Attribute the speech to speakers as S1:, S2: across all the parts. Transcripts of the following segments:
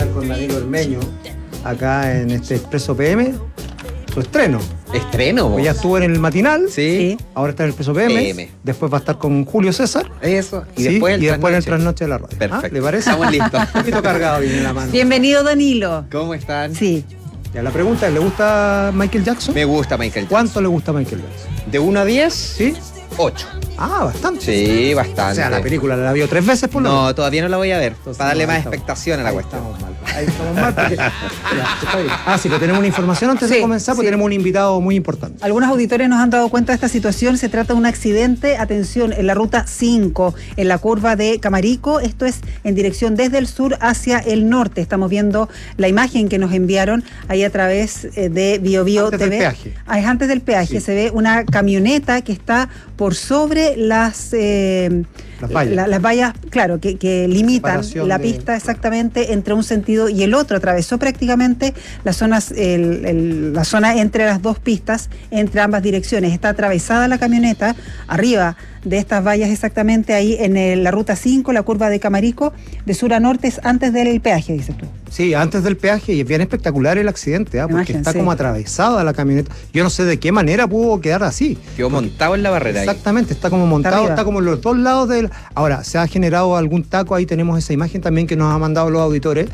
S1: estar con Danilo Ormeño acá en este Expreso PM. Su estreno.
S2: ¿Estreno?
S1: Pues ya estuvo en el matinal.
S2: Sí.
S1: Ahora está en el Expreso PM. Después va a estar con Julio César.
S2: Eso.
S1: Y después en el trasnoche de la radio.
S2: Perfecto.
S1: ¿Le parece?
S2: Estamos listos.
S1: Un poquito cargado viene la mano.
S3: Bienvenido, Danilo.
S2: ¿Cómo están?
S3: Sí.
S1: Ya, la pregunta es, ¿le gusta Michael Jackson?
S2: Me gusta Michael Jackson.
S1: ¿Cuánto le gusta Michael Jackson?
S2: ¿De 1 a 10?
S1: ¿Sí?
S2: 8.
S1: Ah, bastante.
S2: Sí, bastante.
S1: O sea, la película la vio 3 veces por lo menos.
S2: No, todavía no la voy a ver.
S1: Entonces,
S2: para darle
S1: no,
S2: más
S1: estamos,
S2: expectación a la cuestión.
S1: Estamos mal. Ahí estamos mal porque... Ya, está bien. Sí, pero tenemos una información antes de comenzar, porque tenemos un invitado muy importante.
S3: Algunos auditores nos han dado cuenta de esta situación. Se trata de un accidente, atención, en la ruta 5, en la curva de Camarico. Esto es en dirección desde el sur hacia el norte. Estamos viendo la imagen que nos enviaron ahí a través de BioBio
S1: antes
S3: TV.
S1: Del peaje.
S3: Es antes del peaje. Sí. Se ve una camioneta que está por sobre las vallas, claro, que limitan la pista exactamente entre un sentido y el otro. Atravesó prácticamente la zona entre las dos pistas, entre ambas direcciones. Está atravesada la camioneta arriba de estas vallas exactamente ahí en la ruta 5, la curva de Camarico, de sur a norte, es antes del peaje, dices tú.
S1: Sí, antes del peaje, y es bien espectacular el accidente, porque está como atravesada la camioneta. Yo no sé de qué manera pudo quedar así.
S2: Quedó montado en la barrera.
S1: Exactamente, ahí. Está como montado, está como en los dos lados del... Ahora, se ha generado algún taco, ahí tenemos esa imagen también que nos han mandado los auditores,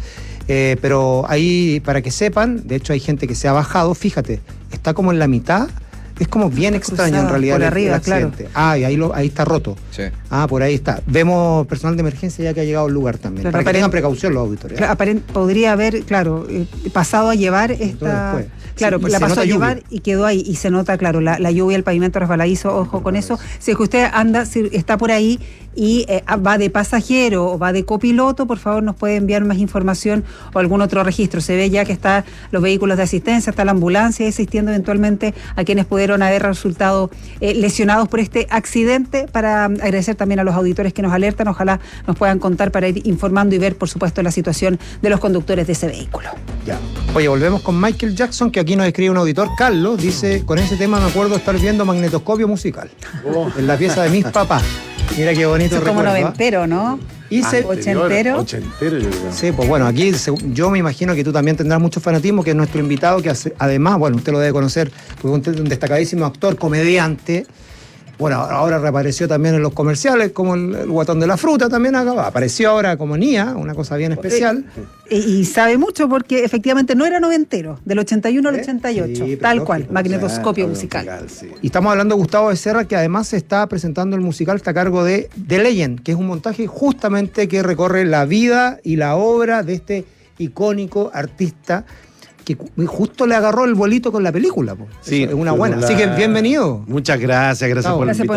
S1: pero ahí, para que sepan, de hecho hay gente que se ha bajado, fíjate, está como en la mitad. Es como bien extraño en realidad
S3: por arriba,
S1: el accidente.
S3: Claro.
S1: Y ahí está roto.
S2: Sí.
S1: Por ahí está. Vemos personal de emergencia ya que ha llegado al lugar también.
S3: Claro,
S1: para que tengan precaución los auditores.
S3: Claro, podría haber, pasado a llevar esta... Claro, la pasó a llevar y quedó ahí. Y se nota, claro, la lluvia, el pavimento resbaladizo, ojo con eso. Si es que usted está por ahí y va de pasajero o va de copiloto, por favor nos puede enviar más información o algún otro registro. Se ve ya que están los vehículos de asistencia, está la ambulancia asistiendo eventualmente a quienes pudieron haber resultado lesionados por este accidente. Para agradecer también a los auditores que nos alertan, ojalá nos puedan contar para ir informando y ver, por supuesto, la situación de los conductores de ese vehículo.
S1: Ya. Oye, volvemos con Michael Jackson, que aquí nos escribe un auditor, Carlos, dice, con ese tema me acuerdo estar viendo Magnetoscopio Musical, en la pieza de mis papás. Mira qué bonito
S3: recuerdo. Es como noventero, ¿no?
S4: Ochentero, yo creo.
S1: Sí, pues bueno, aquí yo me imagino que tú también tendrás mucho fanatismo, que es nuestro invitado, que además, bueno, usted lo debe conocer, porque es un destacadísimo actor, comediante. Bueno, ahora reapareció también en los comerciales, como el guatón de la fruta también apareció ahora como Nia, una cosa bien especial.
S3: Y sabe mucho porque efectivamente no era noventero, del 81 al 88, sí, tal cual, Magnetoscopio Musical.
S1: Sí. Y estamos hablando de Gustavo Becerra, que además se está presentando el musical, está a cargo de The Legend, que es un montaje justamente que recorre la vida y la obra de este icónico artista que justo le agarró el vuelito con la película. Sí, es una buena. Así que bienvenido.
S4: Muchas gracias por la invitación.